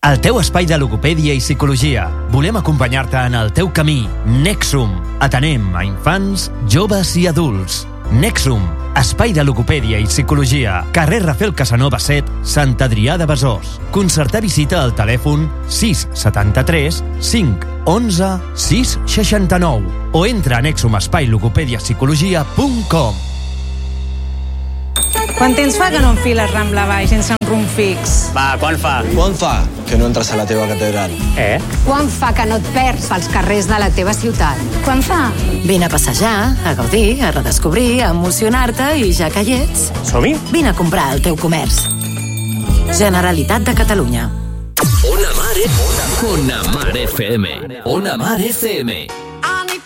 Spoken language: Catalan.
El teu espai de logopèdia i psicologia. Volem acompanyar-te en el teu camí. Nexum. Atenem a infants, joves i adults. Nexum. Espai de logopèdia i psicologia. Carrer Rafael Casanova 7, Sant Adrià de Besòs. Concertar visita al telèfon 673 5 11 669 o entra a nexumespailogopediapsicologia.com. Quant temps fa que no enfiles Rambla Baix sense un rumb fix? Va, quan fa? Quan fa que no entres a la teva catedral? Quan fa que no et perds pels carrers de la teva ciutat? Quan fa? Vine a passejar, a gaudir, a redescobrir, a emocionar-te i ja que hi ets, Som-hi? vine a comprar al teu comerç. Generalitat de Catalunya. Ona Mar FM. Ona Mar FM.